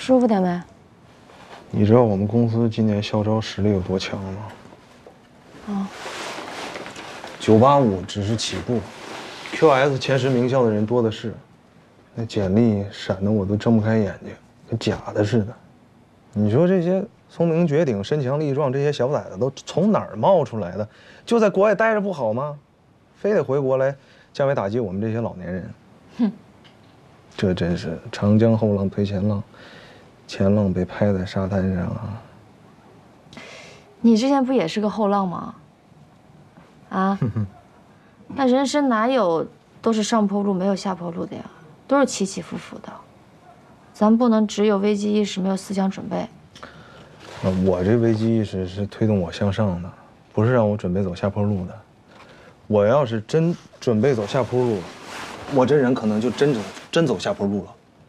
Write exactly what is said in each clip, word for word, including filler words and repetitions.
舒服点没？ 你知道我们公司今年校招实力有多强吗？ 啊， 九八五只是起步 ，Q S 前十名校的人多的是，那简历闪得我都睁不开眼睛，跟假的似的。你说这些聪明绝顶、身强力壮这些小崽子都从哪儿冒出来的？就在国外待着不好吗？非得回国来降维打击我们这些老年人？哼，这真是长江后浪推前浪，前浪被拍在沙滩上啊！ 你之前不也是个后浪吗？啊，那人生哪有都是上坡路没有下坡路的呀？都是起起伏伏的。咱不能只有危机意识没有思想准备。 我这危机意识是推动我向上的，不是让我准备走下坡路的。我要是真准备走下坡路，我这人可能就真走真走下坡路了。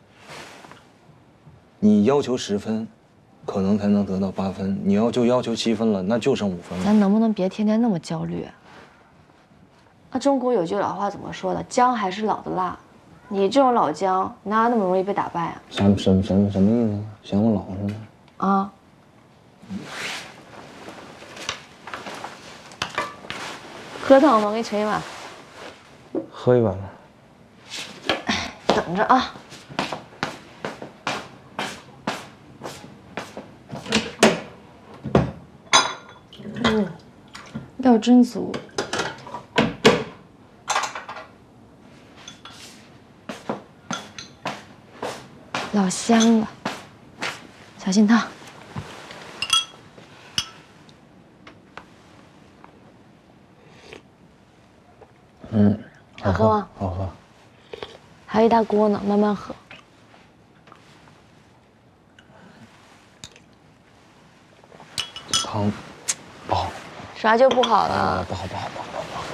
你要求十分，可能才能得到八分；你要就要求七分了，那就剩五分了。 咱能不能别天天那么焦虑？那中国有句老话怎么说的？姜还是老的辣。你这种老姜哪有那么容易被打败啊？ 什什什什么意思？嫌我老是吗？ 啊！喝汤吗？我给你盛一碗。 喝一碗吧。 等着啊。嗯，料真足。老香了，小心烫。 嗯， 好喝吗？ 好喝。 还有一大锅呢，慢慢喝。 汤不好。 啥就不好了？ 不好不好不好不好。